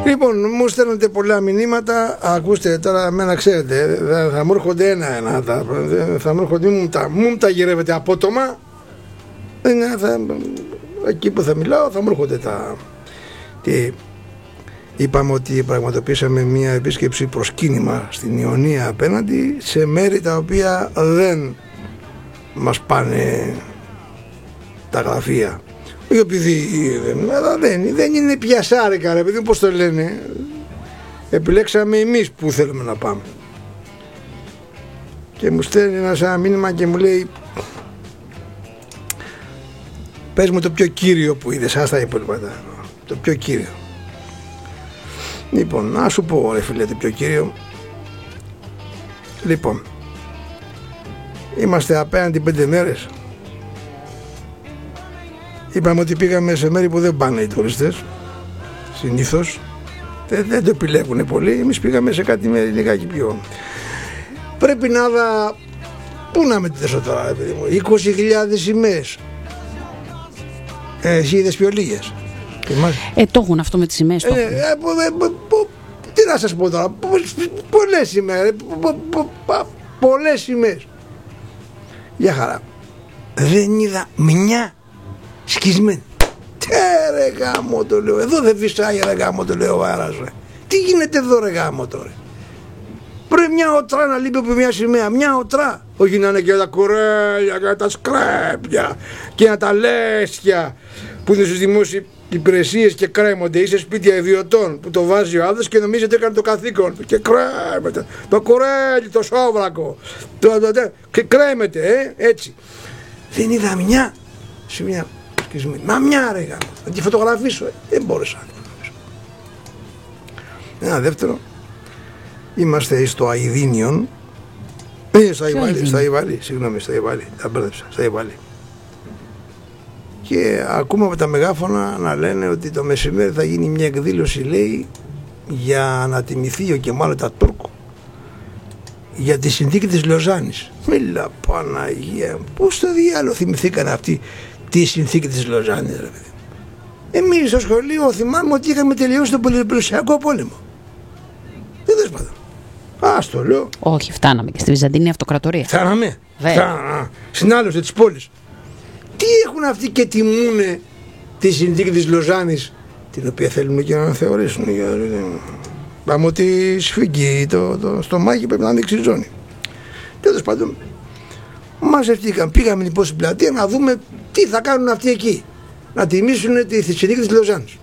Λοιπόν, μου στέλνετε πολλά μηνύματα. Ακούστε τώρα, εμένα ξέρετε, θα μου έρχονται ένα-ένα. Θα μου έρχονται, μου τα γυρεύετε απότομα. Εκεί που θα μιλάω θα μου έρχονται είπαμε ότι πραγματοποιήσαμε μια επίσκεψη προσκύνημα στην Ιωνία απέναντι, σε μέρη τα οποία δεν μας πάνε τα γραφεία. Όχι επειδή δεν είναι πιασάρικα, ρε παιδί, πώς το λένε. Επιλέξαμε εμείς που θέλουμε να πάμε. Και μου στέλνει ένα μήνυμα και μου λέει, πες μου το πιο κύριο που είδες, άστα υπόλοιπα, το πιο κύριο. Λοιπόν, να σου πω, ρε φίλε, το πιο κύριο. Λοιπόν, είμαστε απέναντι 5 μέρες. Είπαμε ότι πήγαμε σε μέρη που δεν πάνε οι τουριστές. Συνήθως δεν το επιλέγουν πολύ. Εμείς πήγαμε σε κάτι μέρη λιγάκι πιο. Πρέπει να δω. Πού να μετρήσω τώρα, παιδί μου, 20.000 σημαίες. Εσύ είδες πιο λίγες. Το έχουν αυτό με τις σημαίες. Τι να σας πω τώρα, πολλές σημαίες. Πολλές σημαίες. Για χαρά. Δεν είδα μια σκισμένη. Ρε γάμο το λέω. Εδώ δεν φυσάει, ρε γάμο το λέω ο αέρας, ρε. Τι γίνεται εδώ, ρε γάμο τώρα. Πρέπει μια οτρά να λείπει από μια σημαία. Μια οτρά. Όχι να είναι και τα κουρέλια και τα σκρέπια και τα λέσια που είναι στους δημόσιες υπηρεσίες και κρέμονται, ή σε σπίτια ιδιωτών που το βάζει ο άλλος και νομίζετε έκανε το καθήκον του και κρέμεται το κουρέλι, το σόβρακο και κρέμεται, έτσι. Δεν είδα μια σε μια σκισμή. Μα μια, ρε γάμο, να τη φωτογραφίσω, δεν μπόρεσα να τη φωτογραφίσω. Ένα δεύτερο, είμαστε στο Αηδίνιον, στα Ιβαλή, συγγνώμη, στα Ιβαλή, τα μπέρδεψα, στα Ιβαλή. Και ακούμε από τα μεγάφωνα να λένε ότι το μεσημέρι θα γίνει μια εκδήλωση, λέει, για να τιμηθεί ο Κεμάλ Ατατούρκ για τη συνθήκη της Λοζάνης. Μίλα Παναγία, πώς στο διάλογο θυμηθήκαν αυτοί τη συνθήκη της Λοζάνης, ρε παιδί. Εμείς στο σχολείο θυμάμαι ότι είχαμε τελειώσει τον Πολυπολυσιακό πόλεμο. Δεν δες πάντα. Ας το λέω. Όχι, φτάναμε και στη Βυζαντινή Αυτοκρατορία. Φτάναμε. Συνάλλωση της πόλης. Τι έχουν αυτοί και τιμούνε τη συνθήκη της Λοζάνης, την οποία θέλουν και να αναθεωρήσουν. Πάμε ότι σφίγγει το στομάχι, πρέπει να ανοίξει ζώνη. Τέλος πάντων, μαζευτήκαν, πήγαμε λοιπόν στην πλατεία να δούμε τι θα κάνουν αυτοί εκεί, να τιμήσουν τη συνθήκη της Λοζάνης.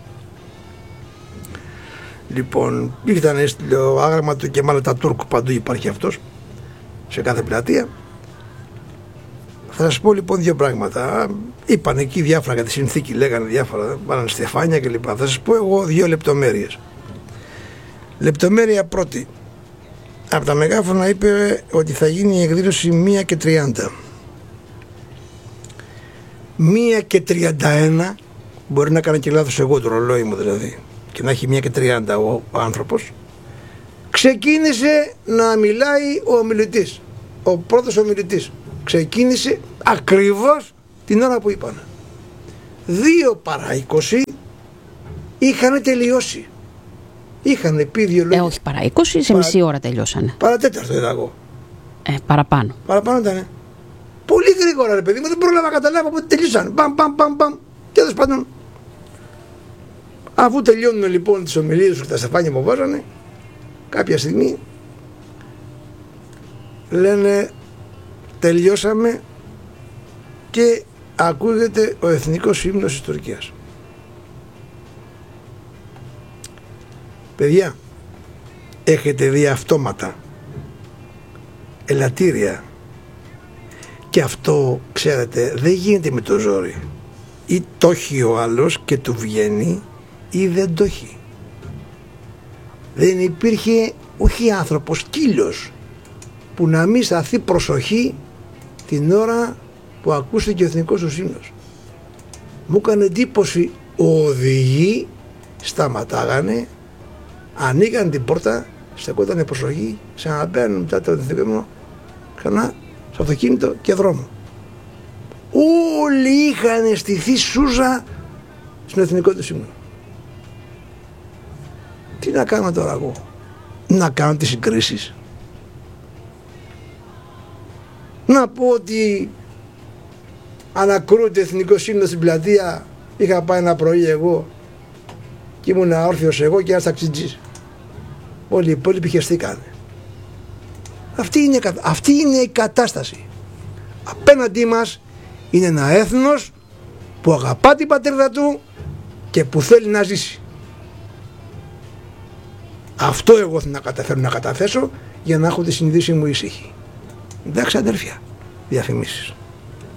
Λοιπόν, ήρθαν το άγραμμα του Κεμάλ Ατατούρκ, παντού υπάρχει αυτός, σε κάθε πλατεία. Θα σας πω λοιπόν δύο πράγματα. Είπαν εκεί διάφορα για τη συνθήκη, λέγανε διάφορα, βάλανε στεφάνια κλπ. Θα σας πω εγώ δύο λεπτομέρειες. Λεπτομέρεια πρώτη. Από τα μεγάφωνα είπε ότι θα γίνει η εκδήλωση 1:30. 1:31, μπορεί να κάνω και λάθος εγώ το ρολόι μου δηλαδή, και να έχει 1:30 ο άνθρωπος. Ξεκίνησε να μιλάει ο ομιλητής, ο πρώτος ομιλητής. Ξεκίνησε ακριβώς την ώρα που είπαν. 2 παρά 20 είχαν τελειώσει. Είχαν πει δύο λόγια. Όχι παρά 20, σε μισή ώρα τελειώσανε. Παρατέταρτο είδα εγώ. Παραπάνω. Παραπάνω ήταν. Πολύ γρήγορα, ρε παιδί μου, δεν πρόλαβα να καταλάβω πότε τελειώσαν. Παμ. Τέλος πάντων, αφού τελειώνουν λοιπόν τις ομιλίες και τα στεφάνια που βάζανε, κάποια στιγμή λένε τελειώσαμε και ακούγεται ο εθνικός ύμνος της Τουρκίας. Παιδιά, έχετε δει αυτόματα, ελαττήρια, και αυτό ξέρετε δεν γίνεται με το ζόρι. Ή το έχει ο άλλος και του βγαίνει, ή δεν το έχει. Δεν υπήρχε όχι άνθρωπος, σκύλος που να μην σταθεί προσοχή την ώρα που ακούστηκε ο εθνικός του ύμνος. Μου έκανε εντύπωση, οδηγοί σταματάγανε, ανοίγαν την πόρτα, στεκότανε προσοχή, σαν να παίρνουν μετά το εθνικό ύμνο ξανά στο αυτοκίνητο και δρόμο. Όλοι είχαν στηθεί σούζα στον εθνικό του ύμνο. Τι να κάνω τώρα εγώ? Να κάνω τις συγκρίσεις? Να πω ότι ανακρούεται Εθνικό Σύνολο στην πλατεία, είχα πάει ένα πρωί εγώ και ήμουν όρθιος εγώ και ένας ταξιτζής. Όλοι οι υπόλοιποι χεστήκανε. Αυτή είναι η κατάσταση. Απέναντί μας είναι ένα έθνος που αγαπά την πατρίδα του και που θέλει να ζήσει. Αυτό εγώ θέλω να καταφέρω να καταθέσω για να έχω τη συνείδηση μου ήσυχη. Εντάξει αδέρφια, διαφημίσεις.